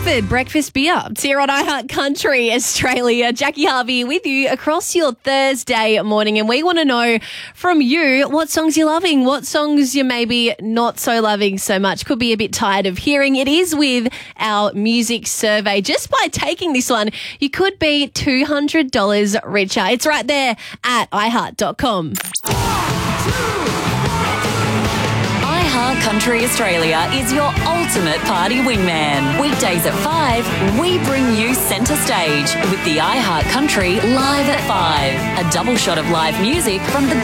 Clifford, Breakfast Beer. It's here on iHeart Country Australia. Jackie Harvey with you across your Thursday morning, and we want to know from you what songs you're loving, what songs you're maybe not so loving so much, could be a bit tired of hearing. It is with our music survey. Just by taking this one, you could be $200 richer. It's right there at iHeart.com. iHeart Country Australia is your ultimate party wingman. Weekdays at 5, we bring you centre stage with the iHeart Country Live at 5. A double shot of live music from the